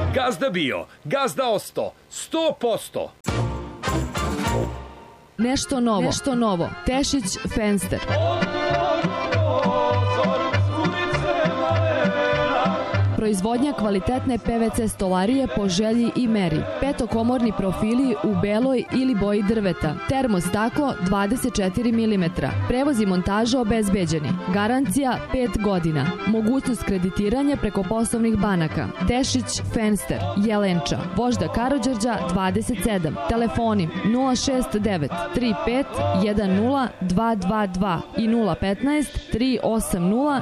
Gazda bio, gazda osto, 100%. Nešto novo. Tešić Fenster. Proizvodnja kvalitetne PVC stolarije po želji i meri. Petokomorni profili u beloj ili boji drveta. Termostaklo 24 mm. Prevoz i montaža obezbeđeni. Garancija 5 godina. Mogućnost kreditiranja preko poslovnih banaka. Tešić Fenster, Jelenča, Vožda Karađorđa 27. Telefoni 069 35 10 222 i 015 380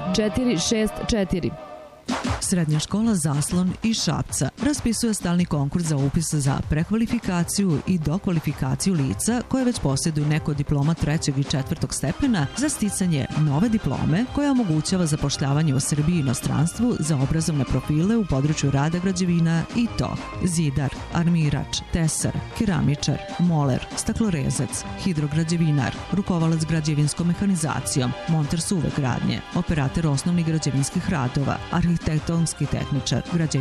464. Srednja škola Zaslon iz Šapca raspisuje stalni konkurs za upis za prekvalifikaciju i dokvalifikaciju lica koje već posjeduju neko diploma 3. i 4. stepena za sticanje nove diplome koja omogućava zapošljavanje u Srbiji i inostranstvu za obrazovne profile u području rada građevina i to zidar, armirač, tesar, keramičar, moler, staklorezac, hidrograđevinar, rukovalac građevinskom mehanizacijom, monter suve gradnje, operator osnovnih građevinskih radova, arhitektonski tehničar,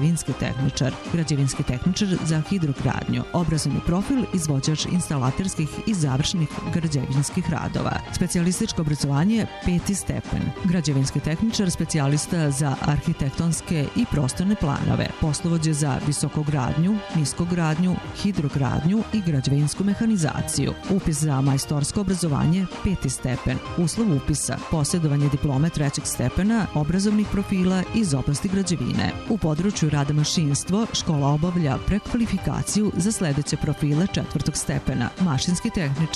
građevinski tehničar za hidrogradnju, obrazovni profil, izvođač instalaterskih i završnih građevinskih radova, specijalističko obrazovanje 5. stepen, građevinski tehničar, specijalista za arhitektonske i prostorne planove, poslovođe za visokogradnju, niskogradnju, hidrogradnju i građevinsku mehanizaciju, upis za majstorsko obrazovanje 5. stepen, uslov upisa, posjedovanje diplome 3. stepena, obrazovnih profila iz oblasti građevine. U području rada mašinstvo škola obavlja prekvalifikaciju za sledeće profile 4. stepena: mašinski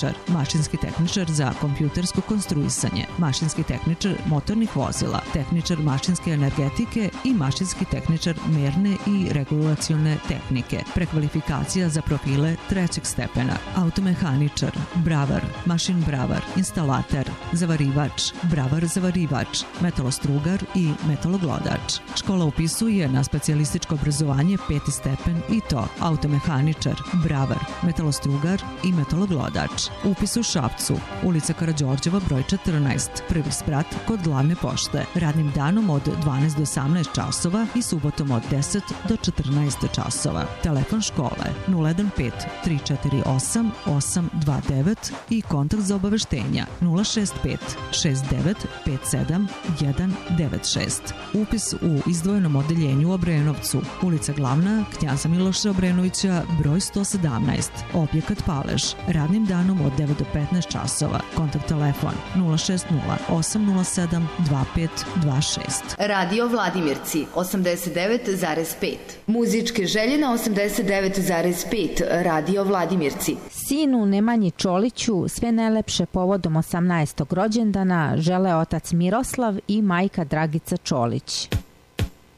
tehničar za kompjutersko konstruisanje, mašinski tehničar motornih vozila, tehničar mašinske energetike i mašinski tehničar merne i regulacione tehnike. Prekvalifikacija za profile 3. stepena: automehaničar, bravar, mašin bravar, instalater, zavarivač, bravar zavarivač, metalostrugar i metaloglodač. Škola upisuje na specijalističko obrazovanje 5. stepen i to automehaničar, bravar, metalostrugar i metaloglodač. Upis u Šapcu, ulica Karađorđeva broj 14, prvi sprat kod glavne pošte, radnim danom od 12 do 18 časova i subotom od 10 do 14 časova. Telefon škole 015 348 829 i kontakt za obaveštenja 065 69 57 196. Upis u izdvojenom odeljenju u Obrenovcu, ulica Glavna, Knjaza Miloša Obrenovića, broj 117, objekat Palež, radnim danom od 9 do 15 časova. Kontakt telefon 060 807 2526. Radio Vladimirci 89,5. Muzičke želje na 89,5. Radio Vladimirci. Sinu Nemanji Čoliću sve najlepše povodom 18. rođendana žele otac Miroslav i majka Dragica Čolić.